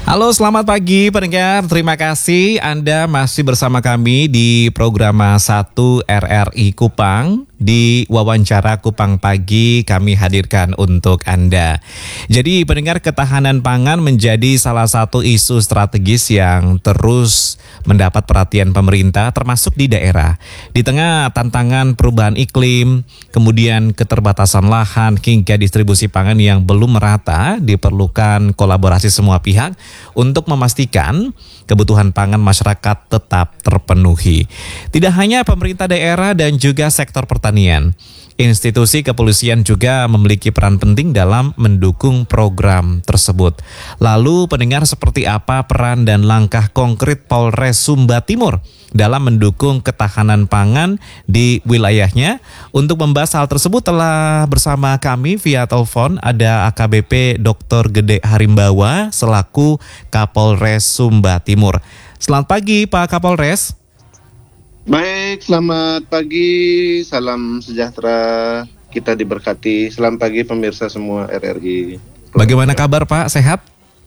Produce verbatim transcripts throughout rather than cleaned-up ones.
Halo, selamat pagi pendengar. Terima kasih Anda masih bersama kami di program satu R R I Kupang. Di wawancara Kupang Pagi kami hadirkan untuk Anda. Jadi pendengar, ketahanan pangan menjadi salah satu isu strategis yang terus mendapat perhatian pemerintah termasuk di daerah. Di tengah tantangan perubahan iklim, kemudian keterbatasan lahan hingga distribusi pangan yang belum merata, diperlukan kolaborasi semua pihak untuk memastikan kebutuhan pangan masyarakat tetap terpenuhi. Tidak hanya pemerintah daerah dan juga sektor pertanian, institusi kepolisian juga memiliki peran penting dalam mendukung program tersebut. Lalu pendengar, seperti apa peran dan langkah konkret Polres Sumba Timur dalam mendukung ketahanan pangan di wilayahnya? Untuk membahas hal tersebut telah bersama kami via telepon ada A K B P Doktor Gede Harimbawa selaku Kapolres Sumba Timur. Selamat pagi Pak Kapolres. Baik, selamat pagi, salam sejahtera, kita diberkati. Selamat pagi pemirsa semua R R I. Bagaimana kabar Pak, sehat?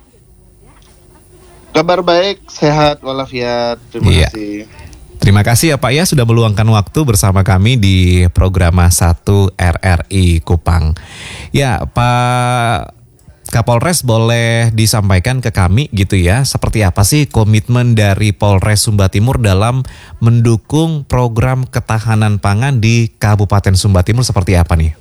Kabar baik, sehat walafiat, terima iya. kasih. Terima kasih ya Pak ya sudah meluangkan waktu bersama kami di program satu R R I Kupang. Ya Pak Kapolres, boleh disampaikan ke kami gitu ya, seperti apa sih komitmen dari Polres Sumba Timur dalam mendukung program ketahanan pangan di Kabupaten Sumba Timur, seperti apa nih?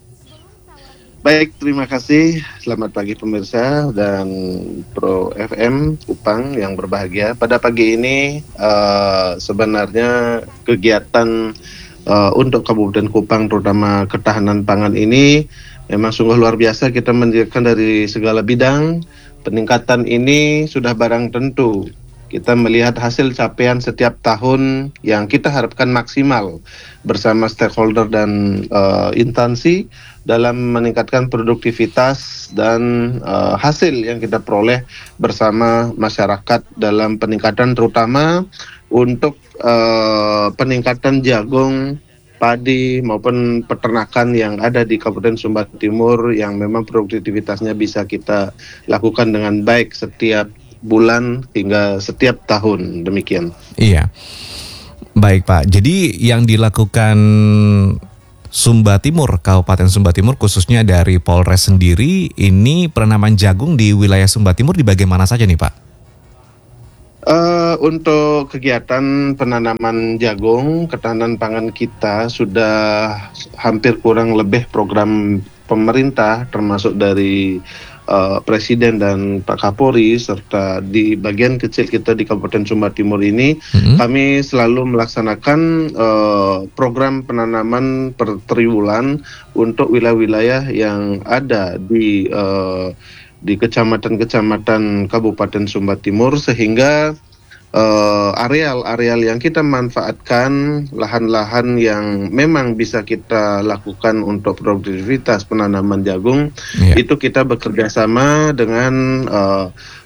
Baik, terima kasih. Selamat pagi pemirsa dan Pro F M Kupang yang berbahagia. Pada pagi ini uh, sebenarnya kegiatan uh, untuk Kabupaten Kupang terutama ketahanan pangan ini memang sungguh luar biasa. Kita mendirikan dari segala bidang. Peningkatan ini sudah barang tentu. Kita melihat hasil capaian setiap tahun yang kita harapkan maksimal bersama stakeholder dan uh, instansi dalam meningkatkan produktivitas dan uh, hasil yang kita peroleh bersama masyarakat dalam peningkatan terutama untuk uh, peningkatan jagung, padi maupun peternakan yang ada di Kabupaten Sumba Timur yang memang produktivitasnya bisa kita lakukan dengan baik setiap bulan hingga setiap tahun, demikian. Iya, baik Pak. Jadi yang dilakukan Sumba Timur, Kabupaten Sumba Timur khususnya dari Polres sendiri, ini penanaman jagung di wilayah Sumba Timur di bagian mana saja nih Pak? Uh, untuk kegiatan penanaman jagung, ketahanan pangan kita sudah hampir kurang lebih program pemerintah termasuk dari uh, Presiden dan Pak Kapolri serta di bagian kecil kita di Kabupaten Sumba Timur ini, mm-hmm. kami selalu melaksanakan uh, program penanaman per triwulan untuk wilayah-wilayah yang ada di uh, di kecamatan-kecamatan Kabupaten Sumba Timur sehingga uh, areal-areal yang kita manfaatkan, lahan-lahan yang memang bisa kita lakukan untuk produktivitas penanaman jagung, yeah. itu kita bekerja sama dengan uh,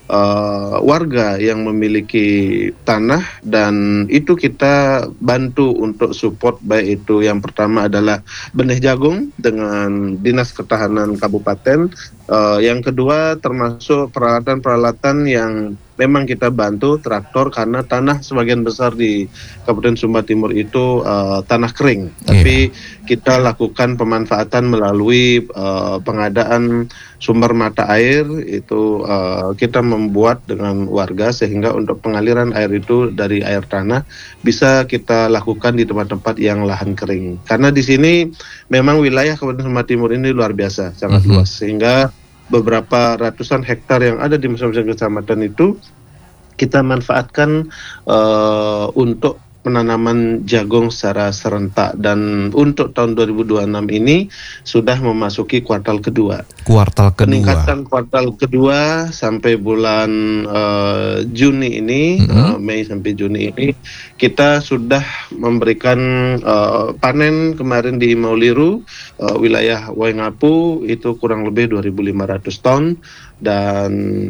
uh, warga yang memiliki tanah dan itu kita bantu untuk support, baik itu yang pertama adalah benih jagung dengan Dinas Ketahanan Kabupaten. Uh, yang kedua termasuk peralatan-peralatan yang memang kita bantu traktor karena tanah sebagian besar di Kabupaten Sumba Timur itu uh, tanah kering. Yeah. Tapi kita lakukan pemanfaatan melalui uh, pengadaan sumber mata air itu uh, kita membuat dengan warga sehingga untuk pengaliran air itu dari air tanah bisa kita lakukan di tempat-tempat yang lahan kering. Karena di sini memang wilayah Kabupaten Sumba Timur ini luar biasa, sangat mm-hmm. luas sehingga beberapa ratusan hektar yang ada di masing-masing kecamatan itu kita manfaatkan uh, untuk penanaman jagung secara serentak dan untuk tahun dua ribu dua puluh enam ini sudah memasuki kuartal kedua. Kuartal kedua. Peningkatan kuartal kedua sampai bulan uh, Juni ini, mm-hmm. uh, Mei sampai Juni ini kita sudah memberikan uh, panen kemarin di Mauliru, uh, wilayah Waingapu itu kurang lebih dua ribu lima ratus ton dan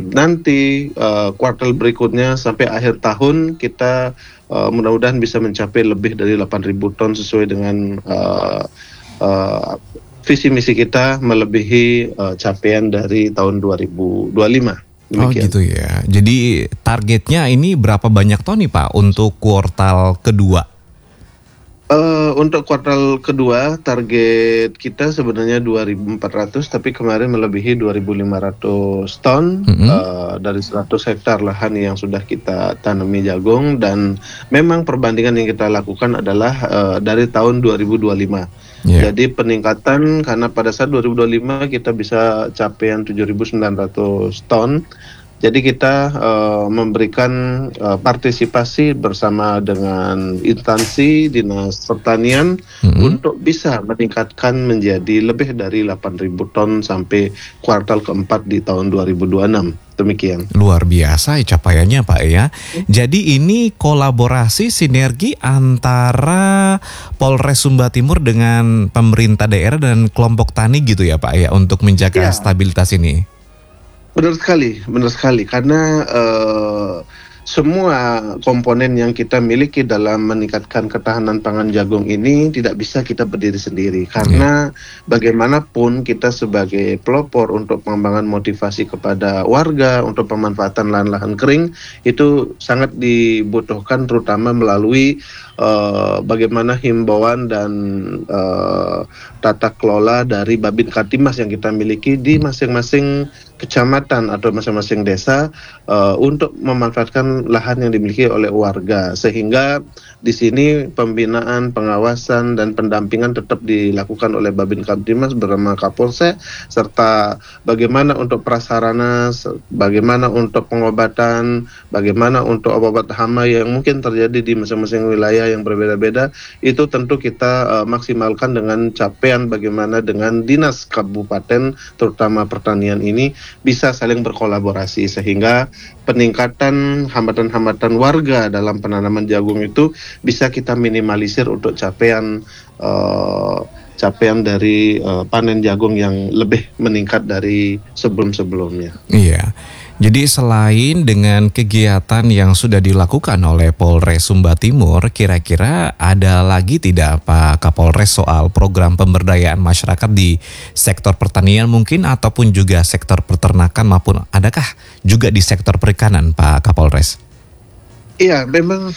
nanti uh, kuartal berikutnya sampai akhir tahun kita Uh, mudah-mudahan bisa mencapai lebih dari delapan ribu ton sesuai dengan uh, uh, visi misi kita melebihi uh, capaian dari tahun dua ribu dua puluh lima. Oh Demikian. gitu ya. Jadi targetnya ini berapa banyak ton nih Pak untuk kuartal kedua? Uh, untuk kuartal kedua target kita sebenarnya dua ribu empat ratus, tapi kemarin melebihi dua ribu lima ratus ton mm-hmm. uh, dari seratus hektar lahan yang sudah kita tanami jagung, dan memang perbandingan yang kita lakukan adalah uh, dari tahun dua ribu dua puluh lima. Yeah. Jadi peningkatan karena pada saat dua ribu dua puluh lima kita bisa capaian tujuh ribu sembilan ratus ton. Jadi kita uh, memberikan uh, partisipasi bersama dengan instansi Dinas Pertanian mm-hmm. untuk bisa meningkatkan menjadi lebih dari delapan ribu ton sampai kuartal keempat di tahun dua ribu dua puluh enam. Demikian. Luar biasa ya capaiannya Pak ya. Jadi ini kolaborasi sinergi antara Polres Sumba Timur dengan pemerintah daerah dan kelompok tani gitu ya Pak ya, untuk menjaga ya. Stabilitas ini. Benar sekali, benar sekali. Karena uh, semua komponen yang kita miliki dalam meningkatkan ketahanan pangan jagung ini tidak bisa kita berdiri sendiri. Karena yeah. bagaimanapun kita sebagai pelopor untuk pengembangan motivasi kepada warga untuk pemanfaatan lahan-lahan kering itu sangat dibutuhkan, terutama melalui uh, bagaimana himbauan dan uh, tata kelola dari Babin Katimas yang kita miliki di masing-masing kecamatan atau masing-masing desa uh, untuk memanfaatkan lahan yang dimiliki oleh warga, sehingga di sini pembinaan, pengawasan dan pendampingan tetap dilakukan oleh Babin Katimas bersama Kapolsek, serta bagaimana untuk prasarana, bagaimana untuk pengobatan, bagaimana untuk obat hama yang mungkin terjadi di masing-masing wilayah yang berbeda-beda, itu tentu kita uh, maksimalkan dengan capaian bagaimana dengan dinas kabupaten terutama pertanian ini bisa saling berkolaborasi, sehingga peningkatan hambatan-hambatan warga dalam penanaman jagung itu bisa kita minimalisir untuk capaian uh, capaian dari uh, panen jagung yang lebih meningkat dari sebelum-sebelumnya. Iya. Jadi selain dengan kegiatan yang sudah dilakukan oleh Polres Sumba Timur, kira-kira ada lagi tidak Pak Kapolres soal program pemberdayaan masyarakat di sektor pertanian mungkin, ataupun juga sektor peternakan, maupun adakah juga di sektor perikanan Pak Kapolres? Iya, memang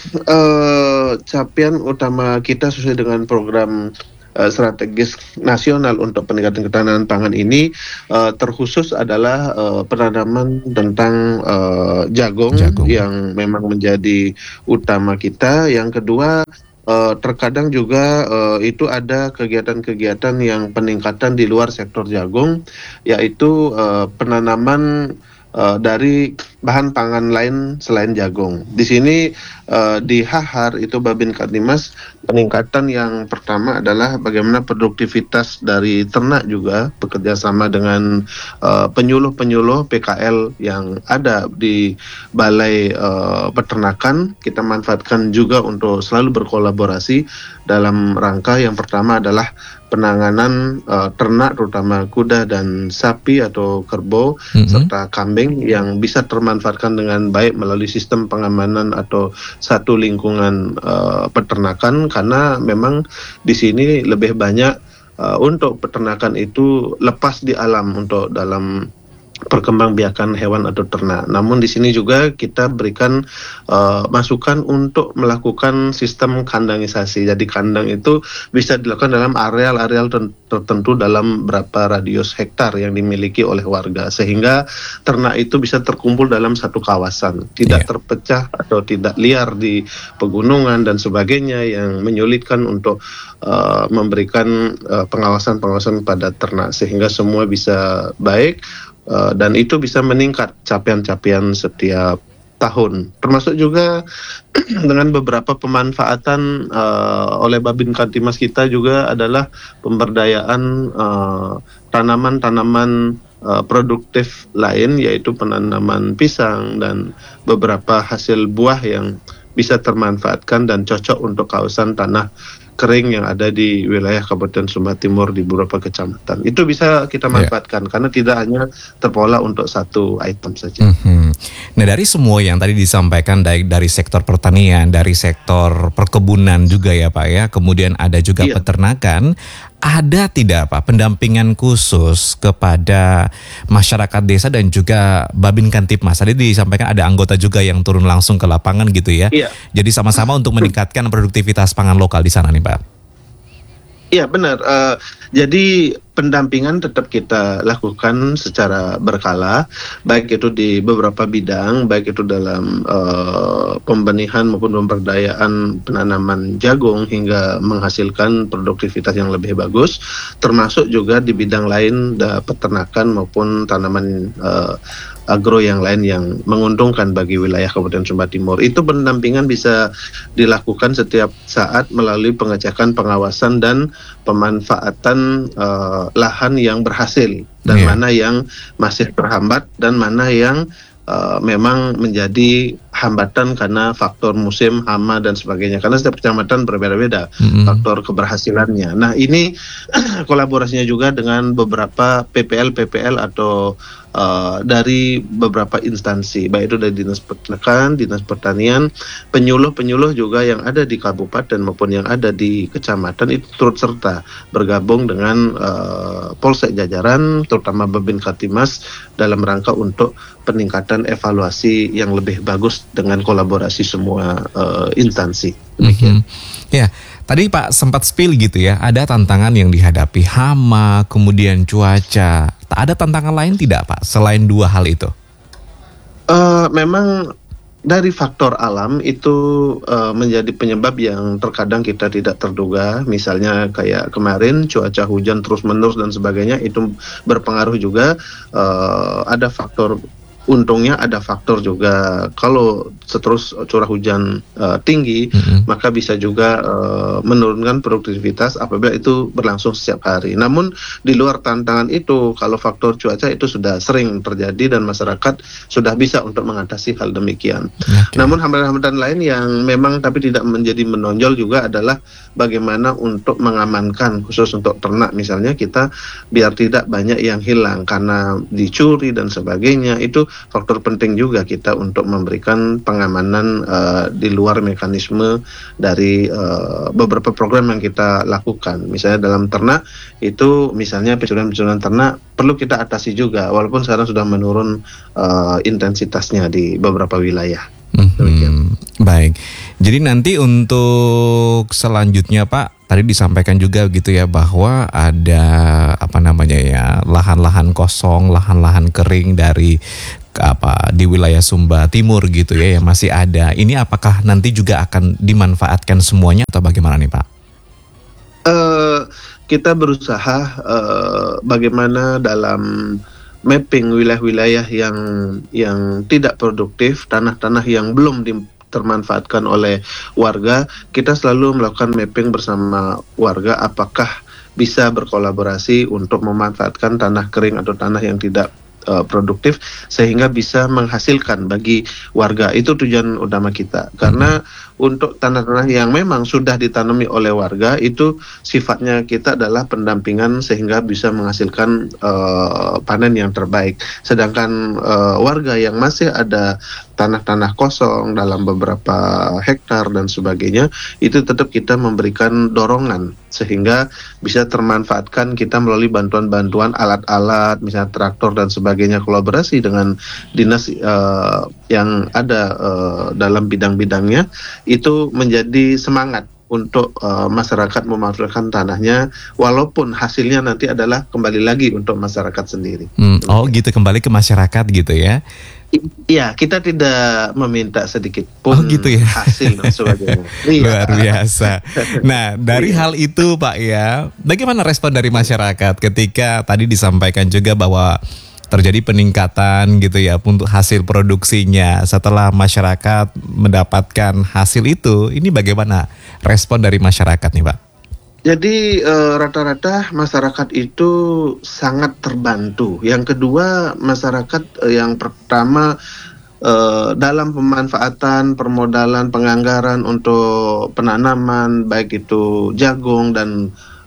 uh, capaian utama kita sesuai dengan program strategis nasional untuk peningkatan ketahanan pangan ini uh, terkhusus adalah uh, penanaman tentang uh, jagung, jagung yang memang menjadi utama kita. Yang kedua, uh, terkadang juga uh, itu ada kegiatan-kegiatan yang peningkatan di luar sektor jagung, yaitu uh, penanaman Uh, dari bahan pangan lain selain jagung. Di sini uh, di H H R itu Babin Katimas, peningkatan yang pertama adalah bagaimana produktivitas dari ternak juga bekerja sama dengan uh, penyuluh-penyuluh P K L yang ada di balai uh, peternakan. Kita manfaatkan juga untuk selalu berkolaborasi dalam rangka yang pertama adalah penanganan uh, ternak terutama kuda dan sapi atau kerbau mm-hmm. serta kambing yang bisa termanfaatkan dengan baik melalui sistem pengamanan atau satu lingkungan uh, peternakan, karena memang di sini lebih banyak uh, untuk peternakan itu lepas di alam untuk dalam perkembangbiakan hewan atau ternak. Namun di sini juga kita berikan uh, masukan untuk melakukan sistem kandangisasi. Jadi kandang itu bisa dilakukan dalam areal-areal tertentu dalam berapa radius hektar yang dimiliki oleh warga, sehingga ternak itu bisa terkumpul dalam satu kawasan, tidak yeah. terpecah atau tidak liar di pegunungan dan sebagainya yang menyulitkan untuk uh, memberikan uh, pengawasan-pengawasan pada ternak, sehingga semua bisa baik. Uh, dan itu bisa meningkat capaian-capaian setiap tahun, termasuk juga dengan beberapa pemanfaatan uh, oleh Babin Katimas kita juga adalah pemberdayaan uh, tanaman-tanaman uh, produktif lain, yaitu penanaman pisang dan beberapa hasil buah yang bisa termanfaatkan dan cocok untuk kawasan tanah kering yang ada di wilayah Kabupaten Sumba Timur di beberapa kecamatan. Itu bisa kita manfaatkan yeah. karena tidak hanya terpola untuk satu item saja. Mm-hmm. Nah, dari semua yang tadi disampaikan dari, dari sektor pertanian, dari sektor perkebunan juga ya Pak ya, kemudian ada juga yeah. peternakan, ada tidak Pak pendampingan khusus kepada masyarakat desa dan juga Babin Kantipmas? Tadi disampaikan ada anggota juga yang turun langsung ke lapangan gitu ya. Iya. Jadi sama-sama untuk meningkatkan produktivitas pangan lokal di sana nih Pak. Iya benar. Uh, jadi pendampingan tetap kita lakukan secara berkala, baik itu di beberapa bidang, baik itu dalam uh, pembenihan maupun pemberdayaan penanaman jagung hingga menghasilkan produktivitas yang lebih bagus, termasuk juga di bidang lain, da, peternakan maupun tanaman uh, agro yang lain yang menguntungkan bagi wilayah Kabupaten Sumba Timur. Itu pendampingan bisa dilakukan setiap saat melalui pengecekan, pengawasan, dan pemanfaatan uh, lahan yang berhasil dan yeah. mana yang masih terhambat dan mana yang uh, memang menjadi hambatan karena faktor musim, hama dan sebagainya. Karena setiap kecamatan berbeda-beda mm-hmm. faktor keberhasilannya. Nah ini kolaborasinya juga dengan beberapa P P L P P L atau Uh, dari beberapa instansi, baik itu dari Dinas Peternakan, Dinas Pertanian, penyuluh-penyuluh juga yang ada di kabupaten maupun yang ada di kecamatan itu turut serta bergabung dengan uh, Polsek jajaran, terutama Babin Kantipmas dalam rangka untuk peningkatan evaluasi yang lebih bagus dengan kolaborasi semua uh, instansi. Demikian. Mm-hmm. Ya. Tadi Pak sempat spill gitu ya, ada tantangan yang dihadapi hama, kemudian cuaca. Ada tantangan lain tidak Pak, selain dua hal itu? Uh, memang dari faktor alam itu uh, menjadi penyebab yang terkadang kita tidak terduga. Misalnya kayak kemarin cuaca hujan terus-menerus dan sebagainya, itu berpengaruh juga. Uh, ada faktor Untungnya ada faktor juga, kalau seterus curah hujan uh, tinggi, mm-hmm. maka bisa juga uh, menurunkan produktivitas apabila itu berlangsung setiap hari. Namun di luar tantangan itu, kalau faktor cuaca itu sudah sering terjadi dan masyarakat sudah bisa untuk mengatasi hal demikian. Okay. Namun hambatan-hambatan lain yang memang tapi tidak menjadi menonjol juga adalah bagaimana untuk mengamankan, khusus untuk ternak misalnya, kita biar tidak banyak yang hilang karena dicuri dan sebagainya. Itu faktor penting juga kita untuk memberikan pengamanan uh, di luar mekanisme dari uh, beberapa program yang kita lakukan. Misalnya dalam ternak itu, misalnya pencurian-pencurian ternak perlu kita atasi juga, walaupun sekarang sudah menurun uh, intensitasnya di beberapa wilayah. Hmm, baik. Jadi nanti untuk selanjutnya Pak, tadi disampaikan juga gitu ya bahwa ada apa namanya ya, lahan-lahan kosong, lahan-lahan kering dari apa di wilayah Sumba Timur gitu ya yang masih ada. Ini apakah nanti juga akan dimanfaatkan semuanya atau bagaimana nih Pak? Uh, kita berusaha uh, bagaimana dalam mapping wilayah-wilayah yang yang tidak produktif, tanah-tanah yang belum di, termanfaatkan oleh warga, kita selalu melakukan mapping bersama warga apakah bisa berkolaborasi untuk memanfaatkan tanah kering atau tanah yang tidak uh, produktif sehingga bisa menghasilkan bagi warga. Itu tujuan utama kita. Karena untuk tanah-tanah yang memang sudah ditanami oleh warga itu sifatnya kita adalah pendampingan sehingga bisa menghasilkan uh, panen yang terbaik. Sedangkan uh, warga yang masih ada tanah-tanah kosong dalam beberapa hektar dan sebagainya, itu tetap kita memberikan dorongan sehingga bisa termanfaatkan kita melalui bantuan-bantuan alat-alat, misalnya traktor dan sebagainya, kolaborasi dengan dinas uh, yang ada uh, dalam bidang-bidangnya. Itu menjadi semangat untuk uh, masyarakat memanfaatkan tanahnya, walaupun hasilnya nanti adalah kembali lagi untuk masyarakat sendiri. Hmm, oh gitu, kembali ke masyarakat gitu ya? Iya, kita tidak meminta sedikit pun oh, gitu ya? hasil dan sebagainya. Luar biasa. Nah, dari hal itu Pak ya, bagaimana respon dari masyarakat ketika tadi disampaikan juga bahwa terjadi peningkatan gitu ya untuk hasil produksinya setelah masyarakat mendapatkan hasil itu? Ini bagaimana respon dari masyarakat nih Pak? Jadi e, rata-rata masyarakat itu sangat terbantu. Yang kedua, masyarakat e, yang pertama e, dalam pemanfaatan permodalan penganggaran untuk penanaman baik itu jagung dan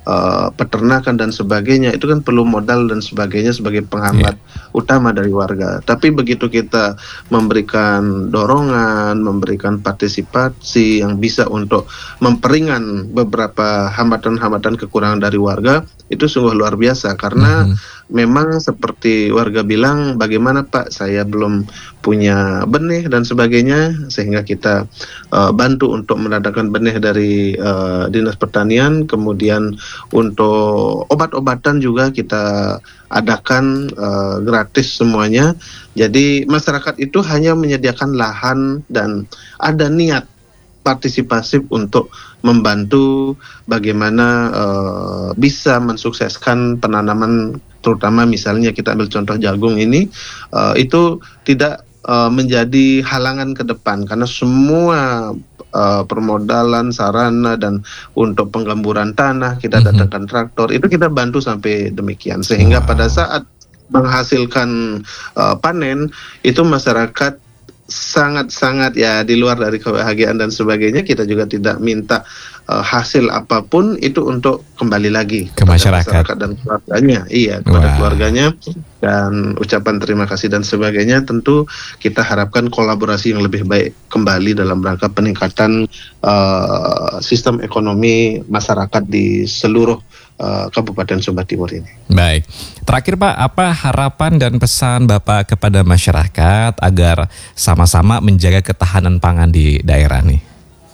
uh, peternakan dan sebagainya, itu kan perlu modal dan sebagainya sebagai penghambat yeah. utama dari warga. Tapi begitu kita memberikan dorongan, memberikan partisipasi yang bisa untuk memperingan beberapa hambatan-hambatan kekurangan dari warga, itu sungguh luar biasa. Karena mm-hmm. memang seperti warga bilang, bagaimana Pak, saya belum punya benih dan sebagainya, sehingga kita uh, bantu untuk mendatangkan benih dari uh, Dinas Pertanian. Kemudian untuk obat-obatan juga kita adakan uh, gratis semuanya. Jadi masyarakat itu hanya menyediakan lahan dan ada niat partisipasif untuk membantu bagaimana uh, bisa mensukseskan penanaman, terutama misalnya kita ambil contoh jagung ini, uh, itu tidak uh, menjadi halangan ke depan, karena semua uh, permodalan, sarana, dan untuk penggemburan tanah kita mm-hmm. datangkan traktor, itu kita bantu sampai demikian, sehingga wow. pada saat menghasilkan uh, panen itu masyarakat sangat-sangat ya di luar dari kebahagiaan dan sebagainya. Kita juga tidak minta uh, hasil apapun itu untuk kembali lagi ke masyarakat. masyarakat dan keluarganya, iya kepada wow. keluarganya, dan ucapan terima kasih dan sebagainya. Tentu kita harapkan kolaborasi yang lebih baik kembali dalam rangka peningkatan uh, sistem ekonomi masyarakat di seluruh uh, Kabupaten Sumba Timur ini. Baik, terakhir Pak, apa harapan dan pesan Bapak kepada masyarakat agar sama-sama menjaga ketahanan pangan di daerah nih?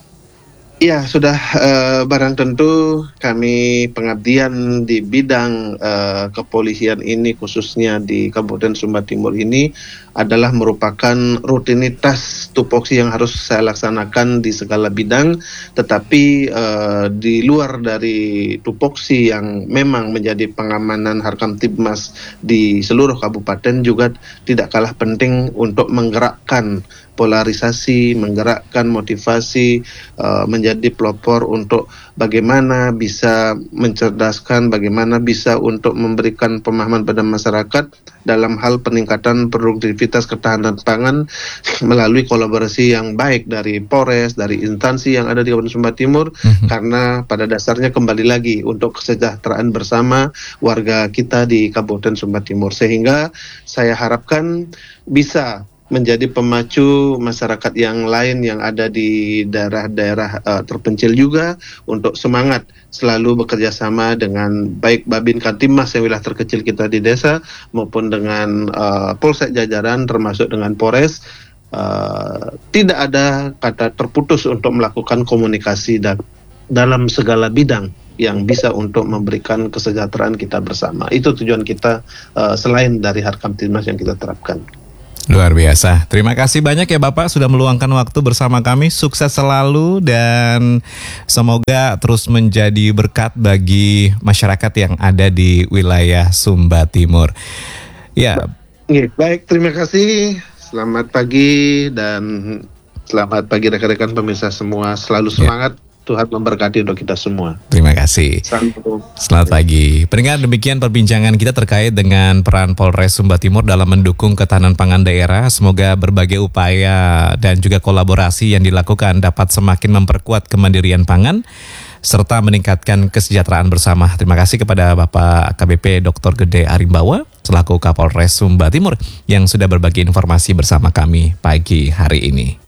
Ya, sudah uh, barang tentu kami pengabdian di bidang uh, kepolisian ini, khususnya di Kabupaten Sumba Timur ini, adalah merupakan rutinitas tupoksi yang harus saya laksanakan di segala bidang. Tetapi uh, di luar dari tupoksi yang memang menjadi pengamanan Harkamtibmas di seluruh kabupaten, juga tidak kalah penting untuk menggerakkan polarisasi, menggerakkan motivasi, uh, menjadi pelopor untuk bagaimana bisa mencerdaskan, bagaimana bisa untuk memberikan pemahaman pada masyarakat dalam hal peningkatan produktivitas ketahanan pangan melalui kolaborasi yang baik dari Polres, dari instansi yang ada di Kabupaten Sumba Timur, mm-hmm. karena pada dasarnya kembali lagi untuk kesejahteraan bersama warga kita di Kabupaten Sumba Timur, sehingga saya harapkan bisa menjadi pemacu masyarakat yang lain yang ada di daerah-daerah uh, terpencil juga untuk semangat selalu bekerja sama dengan baik Babin Kantimas yang wilayah terkecil kita di desa, maupun dengan uh, Polsek jajaran termasuk dengan Polres. Uh, tidak ada kata terputus untuk melakukan komunikasi dan dalam segala bidang yang bisa untuk memberikan kesejahteraan kita bersama. Itu tujuan kita uh, selain dari Harkamtibmas yang kita terapkan. Luar biasa. Terima kasih banyak ya Bapak sudah meluangkan waktu bersama kami. Sukses selalu dan semoga terus menjadi berkat bagi masyarakat yang ada di wilayah Sumba Timur. Ya. Baik, terima kasih. Selamat pagi dan selamat pagi rekan-rekan pemirsa semua. Selalu semangat. Ya. Tuhan memberkati untuk kita semua. Terima kasih. Selamat pagi. Pendengar, demikian perbincangan kita terkait dengan peran Polres Sumba Timur dalam mendukung ketahanan pangan daerah. Semoga berbagai upaya dan juga kolaborasi yang dilakukan dapat semakin memperkuat kemandirian pangan serta meningkatkan kesejahteraan bersama. Terima kasih kepada Bapak A K B P Doktor Gede Arimbawa selaku Kapolres Sumba Timur yang sudah berbagi informasi bersama kami pagi hari ini.